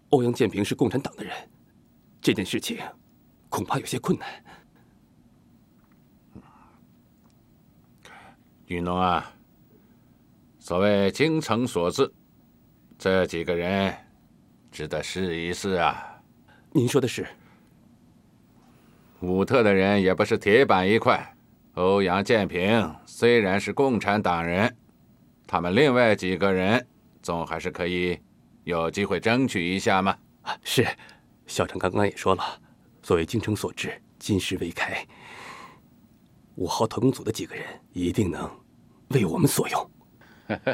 欧阳建平是共产党的人，这件事情恐怕有些困难。 雨农啊，所谓精诚所至，这几个人值得试一试啊。 您说的是。 武特的人也不是铁板一块，欧阳建平虽然是共产党人，他们另外几个人总还是可以有机会争取一下嘛。 是，校长刚刚也说了，所谓精诚所至，金石为开。5号特工组的几个人一定能为我们所用。